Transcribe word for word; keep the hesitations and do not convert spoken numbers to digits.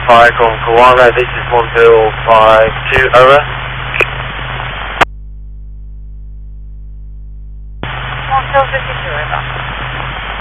Hi, from Koala, this is one zero five two, over. one zero five two, over.